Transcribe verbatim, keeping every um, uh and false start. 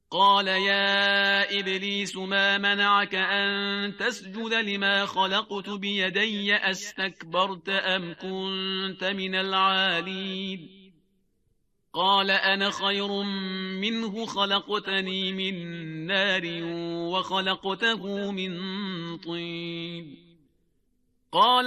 قال يا إبليس ما منعك أن تسجد لما خلقت بيدي أستكبرت أم كنت من العالين قال أنا خير منه خلقتني من نار وخلقته من طين قال